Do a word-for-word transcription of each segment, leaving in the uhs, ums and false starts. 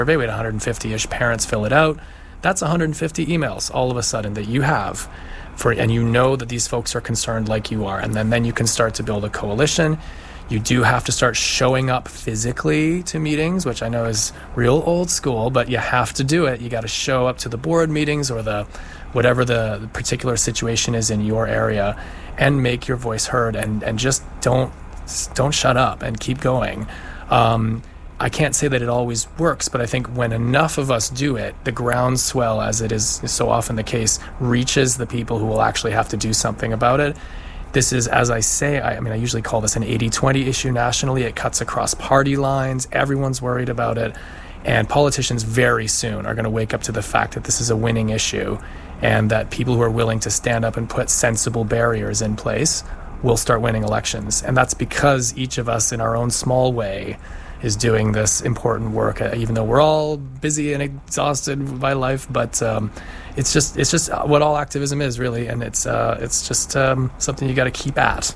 survey. We had one hundred fifty-ish parents fill it out. That's one hundred fifty emails all of a sudden that you have. For, and you know that these folks are concerned like you are. And then, then you can start to build a coalition. You do have to start showing up physically to meetings, which I know is real old school, but you have to do it. You got to show up to the board meetings or the whatever the, the particular situation is in your area and make your voice heard, and, and just don't don't shut up and keep going. Um, I can't say that it always works, but I think when enough of us do it, the groundswell, as it is so often the case, reaches the people who will actually have to do something about it. This is, as I say, I, I mean, I usually call this an eighty twenty issue nationally. It cuts across party lines. Everyone's worried about it. And politicians very soon are going to wake up to the fact that this is a winning issue, and that people who are willing to stand up and put sensible barriers in place will start winning elections. And that's because each of us in our own small way is doing this important work, uh, even though we're all busy and exhausted by life. But um, it's just it's just what all activism is, really, and it's uh, it's just um, something you got to keep at.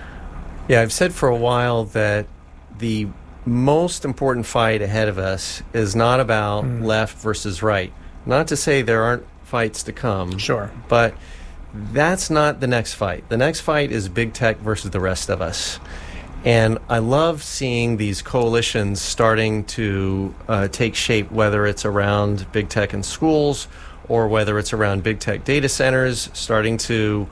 Yeah, I've said for a while that the most important fight ahead of us is not about mm. left versus right. Not to say there aren't fights to come. Sure. But that's not the next fight. The next fight is big tech versus the rest of us. And I love seeing these coalitions starting to uh, take shape, whether it's around big tech in schools or whether it's around big tech data centers, starting to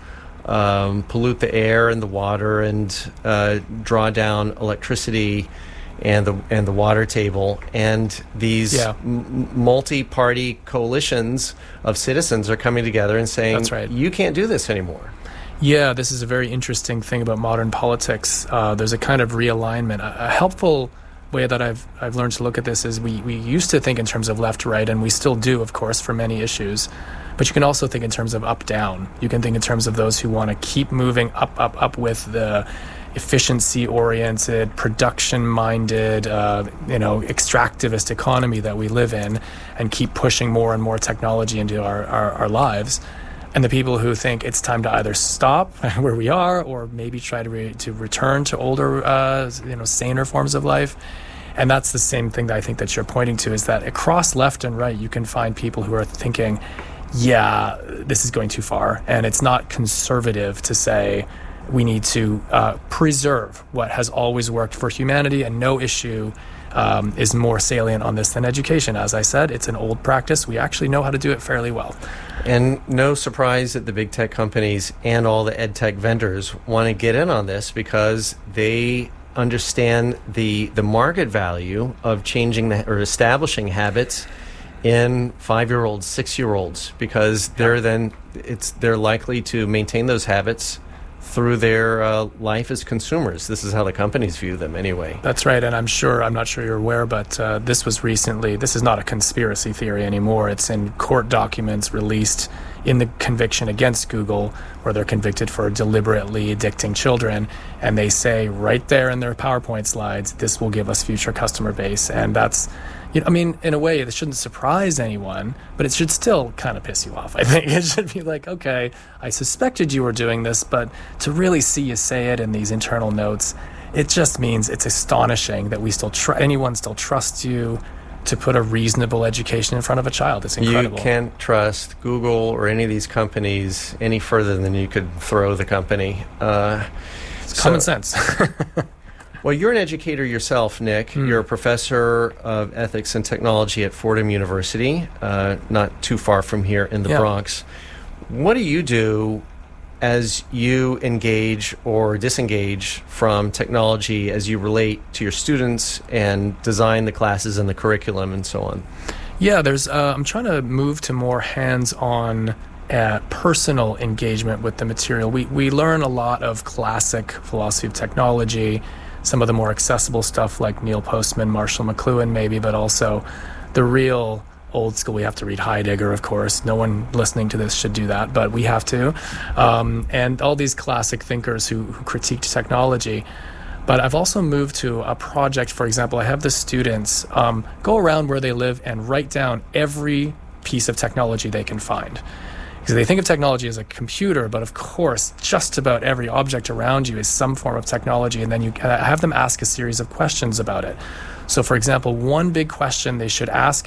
um, pollute the air and the water and uh, draw down electricity and the and the water table. And these yeah. m- multi-party coalitions of citizens are coming together and saying, That's right. You can't do this anymore. Yeah, this is a very interesting thing about modern politics. Uh, there's a kind of realignment. A, a helpful way that I've I've learned to look at this is we, we used to think in terms of left-right, and we still do, of course, for many issues. But you can also think in terms of up-down. You can think in terms of those who want to keep moving up, up, up with the efficiency-oriented, production-minded, uh, you know, extractivist economy that we live in, and keep pushing more and more technology into our, our, our lives. And the people who think it's time to either stop where we are or maybe try to re- to return to older, uh, you know, saner forms of life. And that's the same thing that I think that you're pointing to, is that across left and right, you can find people who are thinking, yeah, this is going too far. And it's not conservative to say we need to uh, preserve what has always worked for humanity, and no issue Um, is more salient on this than education. As I said, it's an old practice. We actually know how to do it fairly well. And no surprise that the big tech companies and all the ed tech vendors want to get in on this, because they understand the the market value of changing the, or establishing habits in five-year-olds, six-year-olds, because they're then it's they're likely to maintain those habits through their uh, life as consumers. This is how the companies view them anyway. That's right, and I'm sure, I'm not sure you're aware, but uh, this was recently, this is not a conspiracy theory anymore. It's in court documents released in the conviction against Google, where they're convicted for deliberately addicting children, and they say right there in their PowerPoint slides, this will give us future customer base. And that's, you know, I mean, in a way, it shouldn't surprise anyone, but it should still kind of piss you off. I think it should be like, okay, I suspected you were doing this, but to really see you say it in these internal notes, it just means it's astonishing that we still tr- anyone still trusts you to put a reasonable education in front of a child. It's incredible. You can't trust Google or any of these companies any further than you could throw the company. Uh, it's so, common sense. Well, you're an educator yourself, Nick. Mm. You're a professor of ethics and technology at Fordham University, uh, not too far from here in the yeah. Bronx. What do you do as you engage or disengage from technology as you relate to your students and design the classes and the curriculum and so on? Yeah, there's. Uh, I'm trying to move to more hands-on uh, personal engagement with the material. We we learn a lot of classic philosophy of technology, some of the more accessible stuff like Neil Postman, Marshall McLuhan maybe, but also the real old school. We have to read Heidegger, of course. No one listening to this should do that, but we have to. Um, and all these classic thinkers who, who critiqued technology. But I've also moved to a project, for example, I have the students um, go around where they live and write down every piece of technology they can find. Because they think of technology as a computer, but of course, just about every object around you is some form of technology, and then you have them ask a series of questions about it. So, for example, one big question they should ask